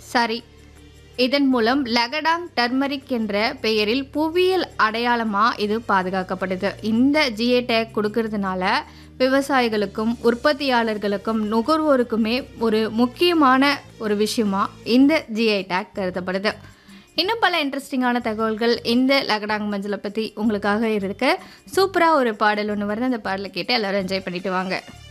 சரி. இதன் மூலம் லகடாங் டர்மரிக் என்ற பெயரில் புவியியல் அடையாளமா இது பாதுகாக்கப்படுது. இந்த ஜிஐ டேக் கொடுக்கறதுனால விவசாயிகளுக்கும் உற்பத்தியாளர்களுக்கும் நுகர்வோருக்குமே ஒரு முக்கியமான ஒரு விஷயமா இந்த ஜிஐ டேக் கருதப்படுது. இன்னும் பல இன்ட்ரெஸ்டிங்கான தகவல்கள் இந்த லகடாங் மஞ்சளை பற்றி உங்களுக்காக இருக்கு. சூப்பராக ஒரு பாடல் ஒன்று வருது. அந்த பாடலை கேட்டு எல்லாரும் என்ஜாய் பண்ணிட்டு வாங்க.